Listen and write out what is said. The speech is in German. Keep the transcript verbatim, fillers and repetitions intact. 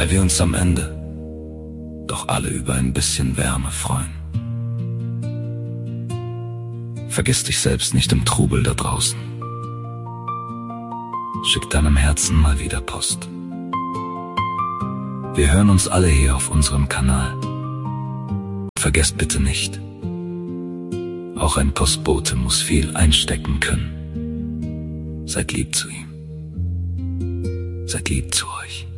weil wir uns am Ende doch alle über ein bisschen Wärme freuen. Vergiss dich selbst nicht im Trubel da draußen. Schick deinem Herzen mal wieder Post. Wir hören uns alle hier auf unserem Kanal. Vergesst bitte nicht, auch ein Postbote muss viel einstecken können. Seid lieb zu ihm. Seid lieb zu euch.